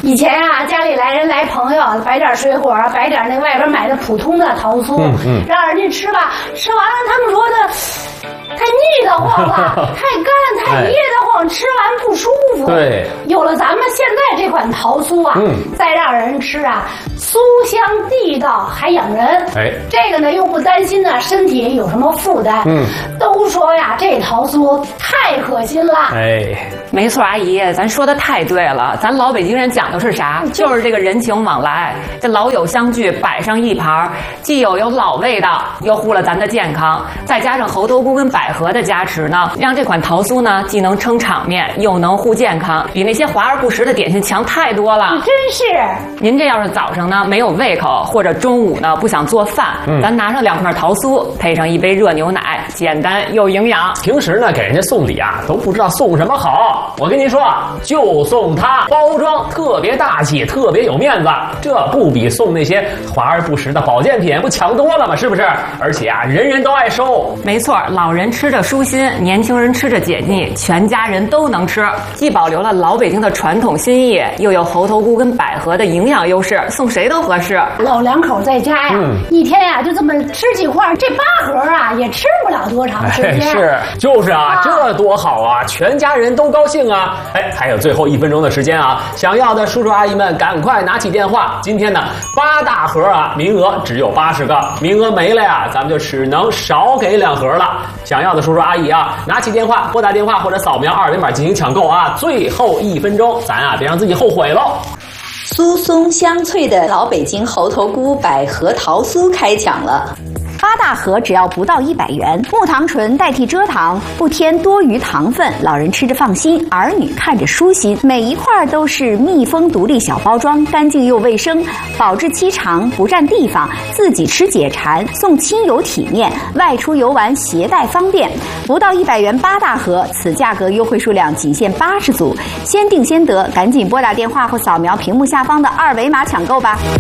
以前啊，家里来朋友，摆点水果，摆点那外边买的普通的桃酥，让人家吃吧。吃完了，他们说的太腻得慌了，太干太噎得慌，吃完不舒服。 对， 有了咱们现在这款桃酥啊，再让人吃啊，酥香地道还养人。 哎， 这个呢又不担心呢身体有什么负担。都说呀，这桃酥太可心了。 哎， 没错，阿姨，咱说的太对了。咱老北京人讲究是啥？就是这个人情往来，这老友相聚，摆上一盘，既有老味道，又护了咱的健康，再加上猴头菇跟百合的加持呢，让这款桃酥呢既能撑场面，又能护健康，比那些华而不实的点心强太多了。 真是。 您这要是早上呢没有胃口，或者中午呢不想做饭，咱拿上2块桃酥，配上一杯热牛奶，简单又营养。 平时呢给人家送礼啊，都不知道送什么好。我跟您说啊，就送它，包装特别大气，特别有面子，这不比送那些华而不实的保健品不强多了吗？是不是？而且啊，人人都爱收。 没错，老人吃着舒心，年轻人吃着解腻，全家人都能吃，既保留了老北京的传统心意，又有猴头菇跟百合的营养优势，送谁都合适。 老两口在家呀，一天呀就这么吃几块，这8盒啊也吃不了多长时间。 是，就是啊，这多好啊，全家人都高兴啊。哎，还有最后1分钟的时间啊，想要的叔叔阿姨们赶快拿起电话。今天呢8大盒啊，名额只有80个，名额没了呀，咱们就只能少给2盒了。想要的叔叔阿姨啊，拿起电话，拨打电话或者扫描2维码进行抢购啊。最后1分钟，咱啊别让自己后悔喽。 酥松香脆的老北京猴头菇百合桃酥开抢了。8大盒只要不到100元，木糖醇代替蔗糖，不添多余糖分，老人吃着放心，儿女看着舒心。每一块都是密封独立小包装，干净又卫生，保质期长，不占地方，自己吃解馋，送亲友体面，外出游玩携带方便。不到100元8大盒，此价格优惠数量仅限80组，先定先得，赶紧拨打电话或扫描屏幕下方的2维码抢购吧。